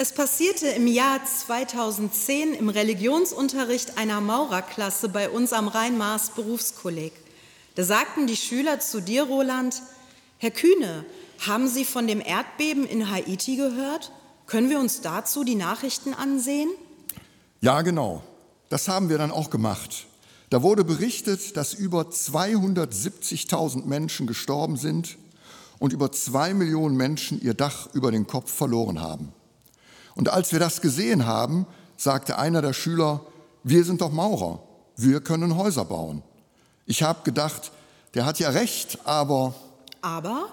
Es passierte im Jahr 2010 im Religionsunterricht einer Maurerklasse bei uns am Rhein-Maas Berufskolleg. Da sagten die Schüler zu dir, Roland: Herr Kühne, haben Sie von dem Erdbeben in Haiti gehört? Können wir uns dazu die Nachrichten ansehen? Ja, genau. Das haben wir dann auch gemacht. Da wurde berichtet, dass über 270.000 Menschen gestorben sind und über 2 Millionen Menschen ihr Dach über den Kopf verloren haben. Und als wir das gesehen haben, sagte einer der Schüler: Wir sind doch Maurer, wir können Häuser bauen. Ich habe gedacht, der hat ja recht, aber... Aber?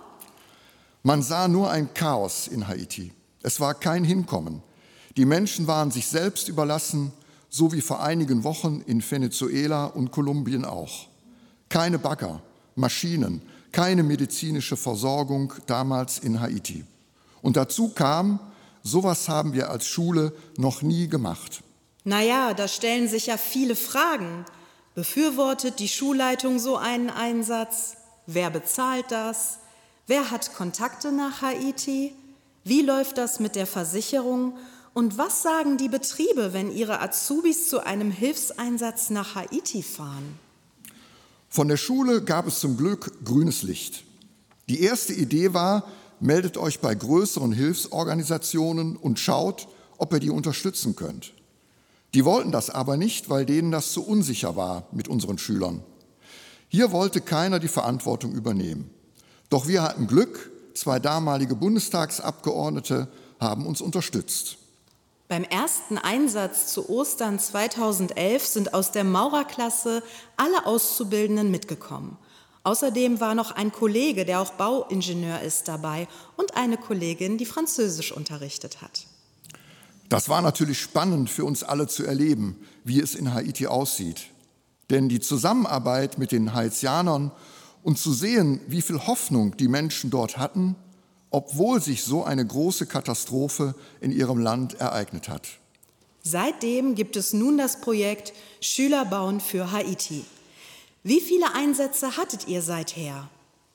Man sah nur ein Chaos in Haiti. Es war kein Hinkommen. Die Menschen waren sich selbst überlassen, so wie vor einigen Wochen in Venezuela und Kolumbien auch. Keine Bagger, Maschinen, keine medizinische Versorgung damals in Haiti. Und dazu kam: Sowas haben wir als Schule noch nie gemacht. Naja, da stellen sich ja viele Fragen. Befürwortet die Schulleitung so einen Einsatz? Wer bezahlt das? Wer hat Kontakte nach Haiti? Wie läuft das mit der Versicherung? Und was sagen die Betriebe, wenn ihre Azubis zu einem Hilfseinsatz nach Haiti fahren? Von der Schule gab es zum Glück grünes Licht. Die erste Idee war: Meldet euch bei größeren Hilfsorganisationen und schaut, ob ihr die unterstützen könnt. Die wollten das aber nicht, weil denen das zu unsicher war mit unseren Schülern. Hier wollte keiner die Verantwortung übernehmen. Doch wir hatten Glück, 2 damalige Bundestagsabgeordnete haben uns unterstützt. Beim ersten Einsatz zu Ostern 2011 sind aus der Maurerklasse alle Auszubildenden mitgekommen. Außerdem war noch ein Kollege, der auch Bauingenieur ist, dabei und eine Kollegin, die Französisch unterrichtet hat. Das war natürlich spannend für uns alle zu erleben, wie es in Haiti aussieht. Denn die Zusammenarbeit mit den Haitianern und zu sehen, wie viel Hoffnung die Menschen dort hatten, obwohl sich so eine große Katastrophe in ihrem Land ereignet hat. Seitdem gibt es nun das Projekt Schüler bauen für Haiti. Wie viele Einsätze hattet ihr seither?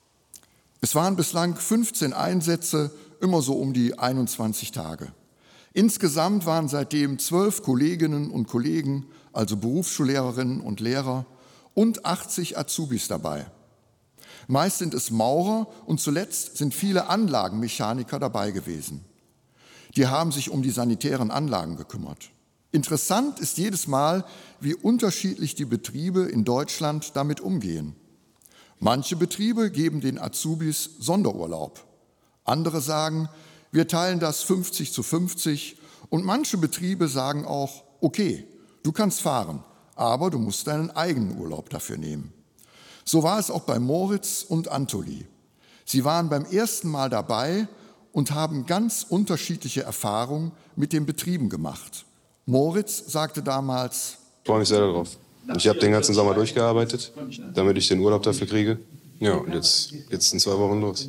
Es waren bislang 15 Einsätze, immer so um die 21 Tage. Insgesamt waren seitdem 12 Kolleginnen und Kollegen, also Berufsschullehrerinnen und Lehrer, und 80 Azubis dabei. Meist sind es Maurer und zuletzt sind viele Anlagenmechaniker dabei gewesen. Die haben sich um die sanitären Anlagen gekümmert. Interessant ist jedes Mal, wie unterschiedlich die Betriebe in Deutschland damit umgehen. Manche Betriebe geben den Azubis Sonderurlaub. Andere sagen, wir teilen das 50:50 und manche Betriebe sagen auch, okay, du kannst fahren, aber du musst deinen eigenen Urlaub dafür nehmen. So war es auch bei Moritz und Antoli. Sie waren beim ersten Mal dabei und haben ganz unterschiedliche Erfahrungen mit den Betrieben gemacht. Moritz sagte damals: Ich freue mich sehr darauf. Ich habe den ganzen Sommer durchgearbeitet, damit ich den Urlaub dafür kriege. Ja, und jetzt geht's in 2 Wochen los.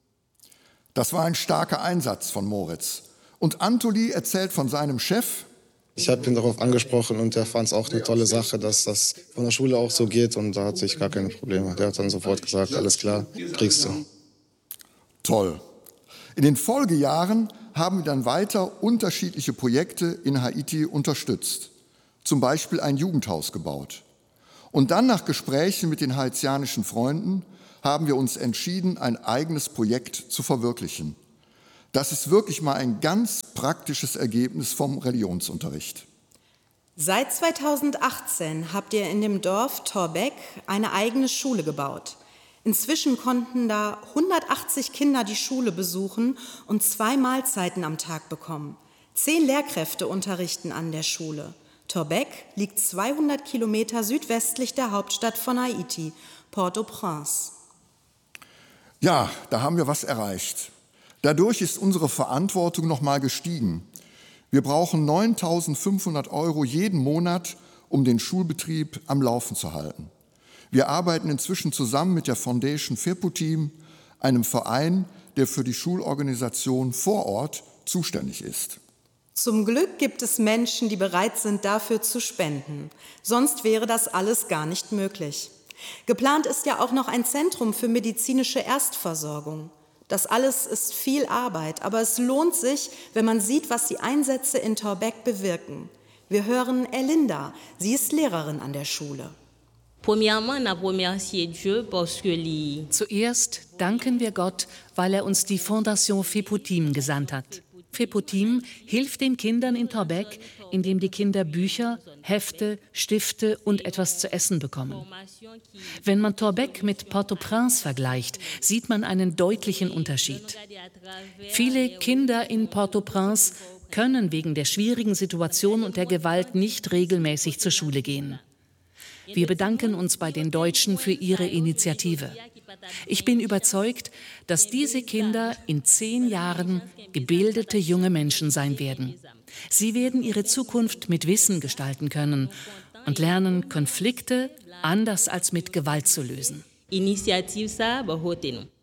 Das war ein starker Einsatz von Moritz. Und Antoli erzählt von seinem Chef: Ich habe ihn darauf angesprochen und er fand es auch eine tolle Sache, dass das von der Schule auch so geht und da hatte ich gar keine Probleme. Der hat dann sofort gesagt, alles klar, kriegst du. Toll. In den Folgejahren haben wir dann weiter unterschiedliche Projekte in Haiti unterstützt. Zum Beispiel ein Jugendhaus gebaut. Und dann nach Gesprächen mit den haitianischen Freunden haben wir uns entschieden, ein eigenes Projekt zu verwirklichen. Das ist wirklich mal ein ganz praktisches Ergebnis vom Religionsunterricht. Seit 2018 habt ihr in dem Dorf Torbek eine eigene Schule gebaut. Inzwischen konnten da 180 Kinder die Schule besuchen und 2 Mahlzeiten am Tag bekommen. 10 Lehrkräfte unterrichten an der Schule. Torbek liegt 200 Kilometer südwestlich der Hauptstadt von Haiti, Port-au-Prince. Ja, da haben wir was erreicht. Dadurch ist unsere Verantwortung nochmal gestiegen. Wir brauchen 9.500 € jeden Monat, um den Schulbetrieb am Laufen zu halten. Wir arbeiten inzwischen zusammen mit der Foundation Firpo-Team, einem Verein, der für die Schulorganisation vor Ort zuständig ist. Zum Glück gibt es Menschen, die bereit sind, dafür zu spenden. Sonst wäre das alles gar nicht möglich. Geplant ist ja auch noch ein Zentrum für medizinische Erstversorgung. Das alles ist viel Arbeit, aber es lohnt sich, wenn man sieht, was die Einsätze in Torbek bewirken. Wir hören Elinda, sie ist Lehrerin an der Schule. Zuerst danken wir Gott, weil er uns die Fondation Fepotim gesandt hat. Fepotim hilft den Kindern in Torbek, indem die Kinder Bücher, Hefte, Stifte und etwas zu essen bekommen. Wenn man Torbek mit Port-au-Prince vergleicht, sieht man einen deutlichen Unterschied. Viele Kinder in Port-au-Prince können wegen der schwierigen Situation und der Gewalt nicht regelmäßig zur Schule gehen. Wir bedanken uns bei den Deutschen für ihre Initiative. Ich bin überzeugt, dass diese Kinder in 10 Jahren gebildete junge Menschen sein werden. Sie werden ihre Zukunft mit Wissen gestalten können und lernen, Konflikte anders als mit Gewalt zu lösen. Initiative ça ba hote no.